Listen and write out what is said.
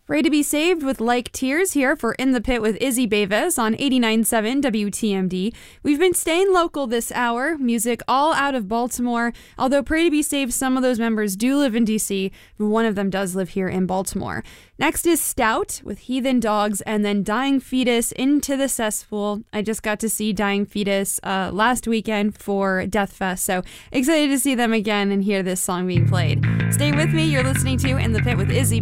Pray to be saved with Like Tears here for In the Pit with Izzy Bavis on 89.7 WTMD. We've been staying local this hour, music all out of Baltimore, although Pray to be saved, some of those members do live in D.C., but one of them does live here in Baltimore. Next is Stout with Heathen Dogs, and then Dying Fetus, Into the Cesspool. I just got to see Dying Fetus last weekend for Death Fest, so excited to see them again and hear this song being played. Stay with me, you're listening to In the Pit with Izzy